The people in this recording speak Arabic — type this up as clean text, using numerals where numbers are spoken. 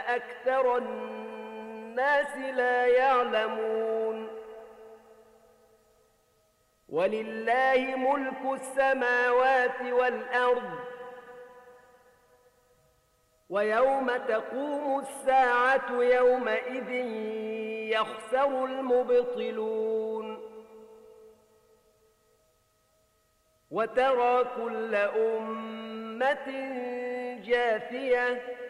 أكثر الناس لا يعلمون ولله ملك السماوات والأرض ويوم تقوم الساعة يومئذ يخسر المبطلون وترى كل أمة جاثية